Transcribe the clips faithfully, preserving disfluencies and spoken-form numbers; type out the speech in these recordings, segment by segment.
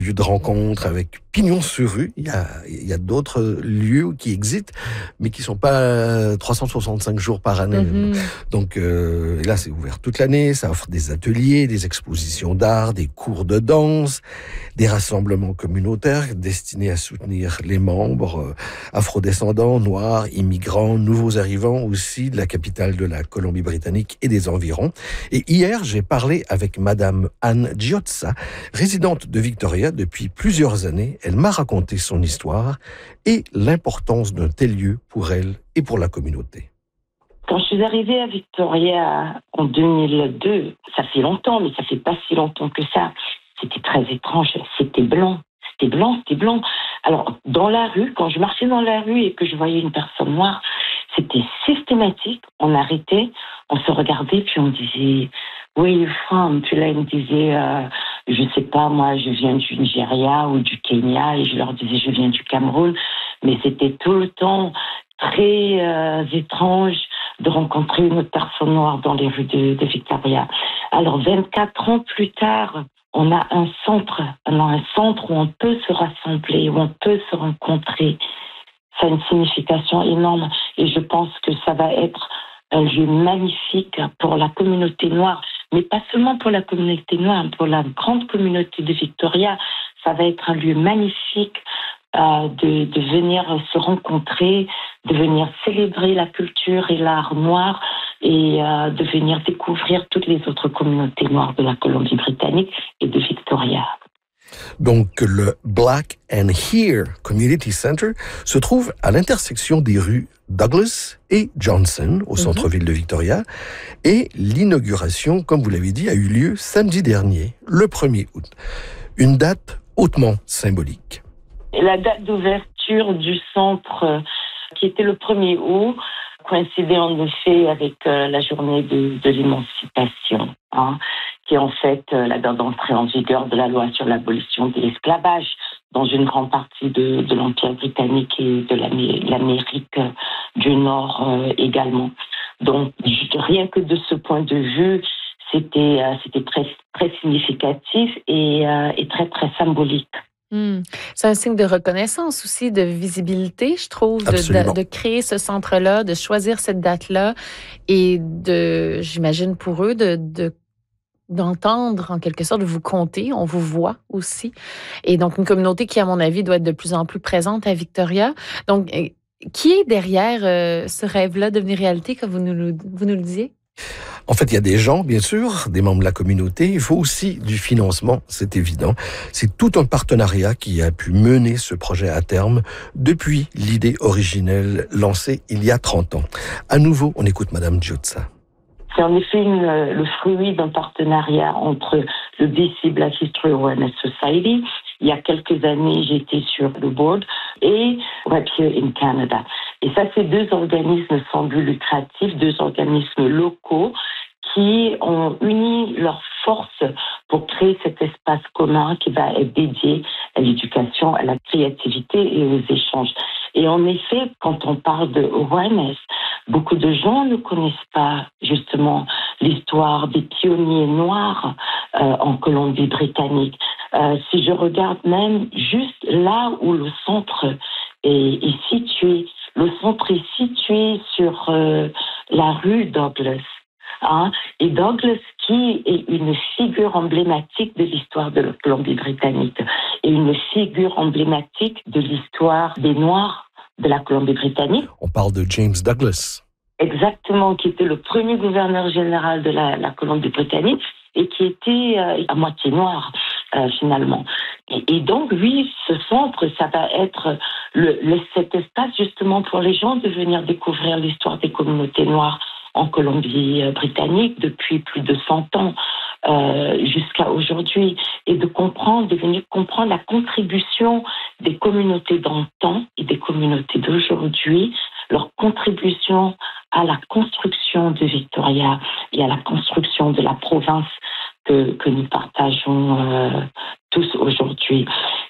lieu de rencontre avec pignon sur rue. Il y a, il y a d'autres lieux qui existent, mais qui sont pas trois cent soixante-cinq jours par année. Mm-hmm. Donc euh, là, c'est ouvert toute l'année. Ça offre des ateliers, des expositions d'art, des cours de danse, des rassemblements communautaires destinés à soutenir les membres euh, afrodescendants, noirs, immigrants, nouveaux arrivants aussi de la capitale de la Colombie-Britannique et des environs. Et hier, j'ai parlé avec Madame Anne Giozza, résidente de Victoria depuis plusieurs années. Elle m'a raconté son histoire et l'importance d'un tel lieu pour elle et pour la communauté. Quand je suis arrivée à Victoria en deux mille deux, ça fait longtemps, mais ça fait pas si longtemps que ça, c'était très étrange. C'était blanc, c'était blanc, c'était blanc. Alors, dans la rue, quand je marchais dans la rue et que je voyais une personne noire, c'était systématique. On arrêtait, on se regardait, puis on disait « Where are you from ?» Puis là, ils me disaient euh, « Je sais pas, moi, je viens du Nigeria ou du Kenya. » Et je leur disais « Je viens du Cameroun. » Mais c'était tout le temps très euh, étrange de rencontrer une autre personne noire dans les rues de, de Victoria. Alors, vingt-quatre ans plus tard, on a un centre, on a un centre où on peut se rassembler, où on peut se rencontrer. Ça a une signification énorme et je pense que ça va être un lieu magnifique pour la communauté noire, mais pas seulement pour la communauté noire, pour la grande communauté de Victoria. Ça va être un lieu magnifique euh, de, de venir se rencontrer, de venir célébrer la culture et l'art noir et euh, de venir découvrir toutes les autres communautés noires de la Colombie-Britannique et de Victoria. Donc, le Black and Here Community Center se trouve à l'intersection des rues Douglas et Johnson, au centre-ville de Victoria. Et l'inauguration, comme vous l'avez dit, a eu lieu samedi dernier, le premier août. Une date hautement symbolique. La date d'ouverture du centre, qui était le premier août, coïncidait en effet avec euh, la journée de, de l'émancipation, hein, qui est en fait euh, la date d'entrée en vigueur de la loi sur l'abolition de l'esclavage dans une grande partie de, de l'Empire britannique et de l'Amé- l'Amérique du Nord euh, également. Donc, rien que de ce point de vue, c'était, euh, c'était très, très significatif et, euh, et très, très symbolique. Mmh. C'est un signe de reconnaissance aussi, de visibilité, je trouve, de, de, de créer ce centre-là, de choisir cette date-là et de, j'imagine pour eux, de, de d'entendre en quelque sorte, de vous compter, on vous voit aussi. Et donc une communauté qui, à mon avis, doit être de plus en plus présente à Victoria. Donc, qui est derrière euh, ce rêve-là devenu réalité, comme vous nous, vous nous le disiez? En fait, il y a des gens, bien sûr, des membres de la communauté. Il faut aussi du financement, c'est évident. C'est tout un partenariat qui a pu mener ce projet à terme depuis l'idée originelle lancée il y a trente ans. À nouveau, on écoute Madame Giozza. C'est en effet une, le fruit d'un partenariat entre le B C Black History Awareness Society. Il y a quelques années, j'étais sur le board et Right Here in Canada. Et ça, c'est deux organismes sans but lucratif, deux organismes locaux qui ont uni leurs forces pour créer cet espace commun qui va être dédié à l'éducation, à la créativité et aux échanges. Et en effet, quand on parle de awareness, beaucoup de gens ne connaissent pas justement l'histoire des pionniers noirs euh, en Colombie-Britannique. Euh, si je regarde même juste là où le centre est, est situé, le centre est situé sur euh, la rue Douglas. Hein, et Douglas, qui est une figure emblématique de l'histoire de la Colombie-Britannique et une figure emblématique de l'histoire des Noirs de la Colombie-Britannique. On parle de James Douglas. Exactement, qui était le premier gouverneur général de la, la Colombie-Britannique et qui était euh, à moitié noir, euh, finalement. Et, et donc, oui, ce centre, ça va être le, le, cet espace justement pour les gens de venir découvrir l'histoire des communautés noires en Colombie-Britannique depuis plus de cent ans euh, jusqu'à aujourd'hui, et de comprendre, de venir comprendre la contribution des communautés d'antan et des communautés d'aujourd'hui, leur contribution à la construction de Victoria et à la construction de la province que, que nous partageons euh, tous aujourd'hui.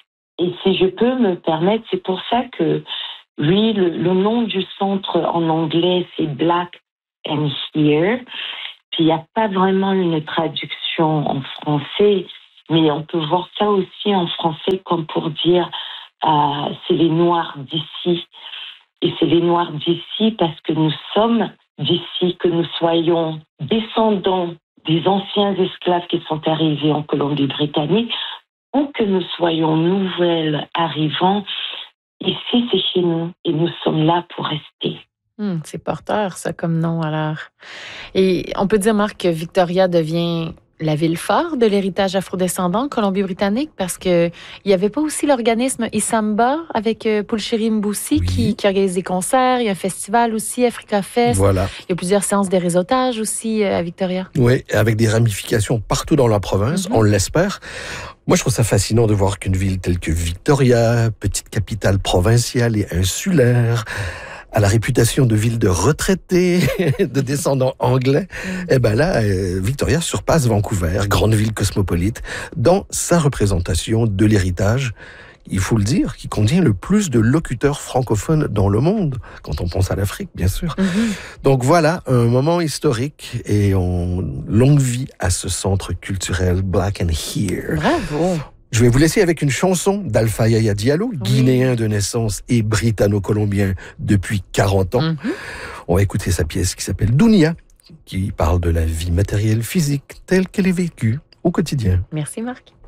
Et si je peux me permettre, c'est pour ça que, oui, le, le nom du centre en anglais, c'est Black and Here. Puis il n'y a pas vraiment une traduction en français, Mais on peut voir ça aussi en français comme pour dire euh, c'est les Noirs d'ici. Et c'est les Noirs d'ici parce que nous sommes d'ici, que nous soyons descendants des anciens esclaves qui sont arrivés en Colombie-Britannique ou que nous soyons nouvelles arrivants. Ici, c'est chez nous et nous sommes là pour rester. Hum, c'est porteur, ça, comme nom, alors. Et on peut dire, Marc, que Victoria devient la ville phare de l'héritage afrodescendant en Colombie-Britannique parce qu'il n'y avait pas aussi l'organisme Isamba avec euh, Pulcheri Mboussi oui. qui, qui organise des concerts. Il y a un festival aussi, Africa Fest. Voilà. Il y a plusieurs séances de réseautage aussi euh, à Victoria. Oui, avec des ramifications partout dans la province, mm-hmm. on l'espère. Moi, je trouve ça fascinant de voir qu'une ville telle que Victoria, petite capitale provinciale et insulaire, à la réputation de ville de retraités, de descendants anglais, mmh. eh ben là, euh, Victoria surpasse Vancouver, grande ville cosmopolite, dans sa représentation de l'héritage, il faut le dire, qui contient le plus de locuteurs francophones dans le monde, quand on pense à l'Afrique, bien sûr. Mmh. Donc voilà, un moment historique et on longue vie à ce centre culturel Black and Here. Bravo! Je vais vous laisser avec une chanson d'Alpha Yaya Diallo, oui. guinéen de naissance et britanno-colombien depuis quarante ans. Mm-hmm. On va écouter sa pièce qui s'appelle Dounia, qui parle de la vie matérielle physique telle qu'elle est vécue au quotidien. Merci Marc.